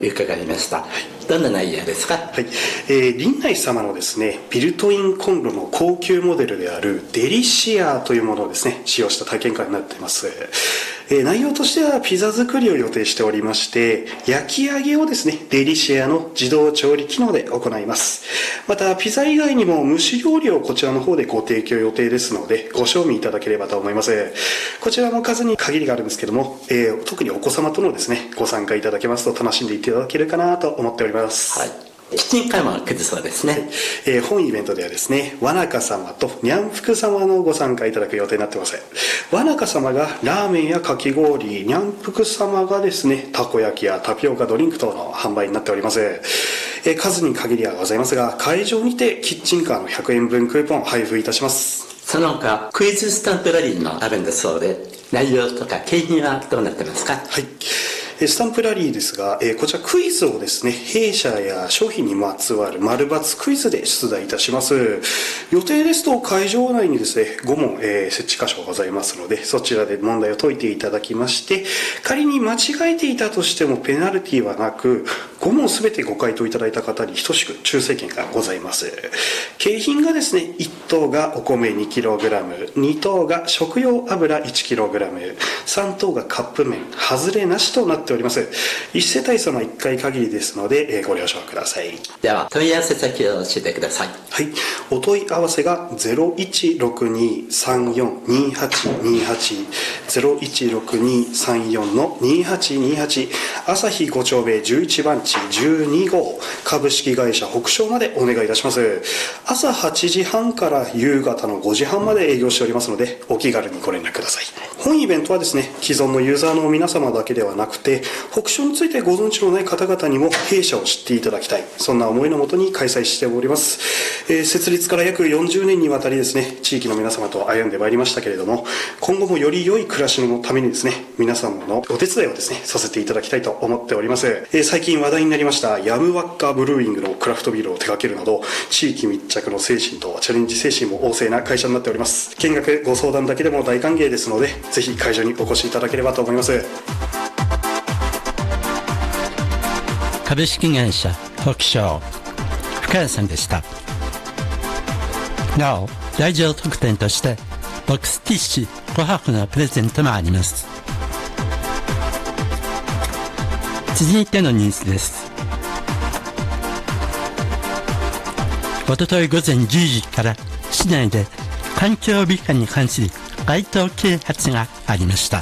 伺いました。どんな内容ですか？ はい、林内様のですね、ビルトインコンロの高級モデルであるデリシアというものをですね、使用した体験会になっています。内容としてはピザ作りを予定しておりまして、焼き上げをですね、デリシアの自動調理機能で行います。また、ピザ以外にも蒸し料理をこちらの方でご提供予定ですので、ご賞味いただければと思います。こちらも数に限りがあるんですけども、特にお子様とのですね、ご参加いただけますと楽しんでいただけるかなと思っております。 はい。キッチンカーも来るそうですね。 本イベントではですね、わなか様とにゃんふく様のご参加いただく予定になっています。わなか様がラーメンやかき氷、にゃんふく様がですね、たこ焼きやタピオカドリンク等の販売になっております。数に限りはございますが、会場にてキッチンカーの100円分クーポンを配布いたします。 その他、クイズスタンプラリーもあるんだそうで、内容とか景品はどうなってますか？ はい。スタンプラリーですが、こちらクイズをですね、弊社や商品にまつわる丸×クイズで出題いたします。予定ですと会場内にですね、5問、設置箇所ございますので、そちらで問題を解いていただきまして、仮に間違えていたとしてもペナルティはなく、5問すべてご回答いただいた方に等しく抽選券がございます。景品がですね、1等がお米 2kg、2等が食用油 1kg、3等がカップ麺、外れなしとなっております。1世帯様1回限りですので、ご了承ください。 では、問い合わせ先を教えてください。 はい。お問い合わせが 0162-342828、0162-34-2828、朝日5丁目11番地12号、株式会社北昇までお願いいたします。朝8時半から夕方の5時半まで営業しておりますので、お気軽にご連絡ください。本イベントはですね、既存のユーザーの皆様だけではなくて、北昇についてご存知のない方々にも弊社を知っていただきたい、そんな思いのもとに開催しております。設立から約40年にわたりですね、地域の皆様と歩んでまいりましたけれども、今後もより良い暮らしのためにですね、皆様のお手伝いをですね、させていただきたいと思っております。最近話題になりましたヤムワッカブルーイングのクラフトビールを手掛けるなど、地域密着の精神とチャレンジ精神も旺盛な会社になっております。見学ご相談だけでも大歓迎ですので、ぜひ会場にお越しいただければと思います。 株式会社北昇深谷さんでした。なお、来場特典としてボックスティッシュ5箱のプレゼントもあります。続いてのニュースです。おととい午前10時から市内で環境美化に関する街頭啓発がありました。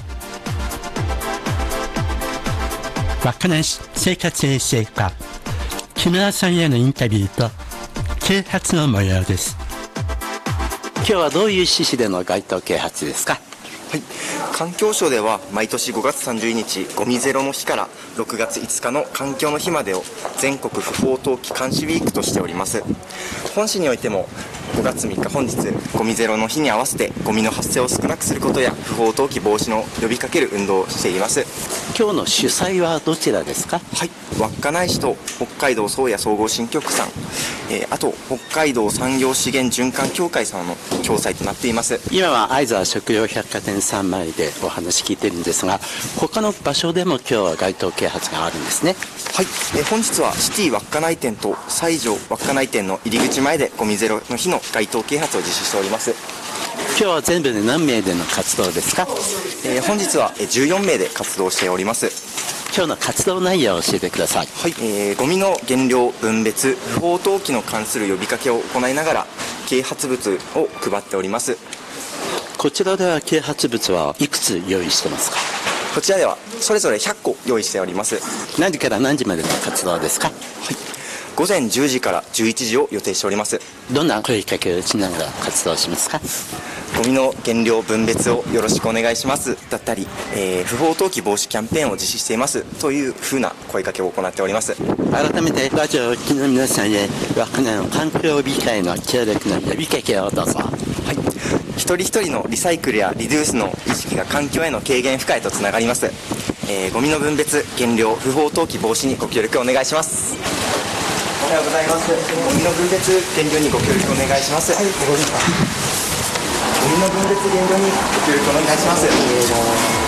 稚内市生活衛生課木村さんへのインタビューと啓発の模様です。 今日はどういう趣旨での街頭啓発ですか？ はい、環境省では毎年5月30日ゴミゼロの日から6月5日の環境の日までを全国不法投棄監視ウィークとしております。本市においても5月3日本日ゴミゼロの日に合わせてゴミの発生を少なくすることや不法投棄防止の呼びかける運動をしています。 今日の主催はどちらですか？ はい、稚内市と北海道宗谷総合新局さん、あと北海道産業資源循環協会さんの共催となっています。 今は会津は食料百貨店3枚でお話聞いてるんですが、他の場所でも今日は街頭啓発があるんですね。 はい、本日はシティ稚内店と西条稚内店の入り口前でゴミゼロの日の街頭啓発を実施しております。 今日は全部で何名での活動ですか？ 本日は14名で活動しております。 今日の活動内容を教えてください。 はい、ゴミの減量分別不法投棄の関する呼びかけを行いながら啓発物を配っております。 こちらでは啓発物はいくつ用意してますか？ こちらではそれぞれ100個用意しております。 何時から何時までの活動ですか？ はい、午前10時から11時を予定しております。 どんな声かけをしながら活動しますか？ ゴミの減量分別をよろしくお願いしますだったり、不法投棄防止キャンペーンを実施していますというふうな声かけを行っております。 改めてラジオをお聞きの皆さんへ稚内の環境美化への協力の呼びかけをどうぞ。 はい、一人一人のリサイクルやリデュースの意識が環境への軽減負荷へとつながります。ゴミの分別減量不法投棄防止にご協力お願いします。おはようございます。ゴミの分別減量にご協力お願いします。はい、ごめんなさい。ゴミの分別減量にご協力お願いします。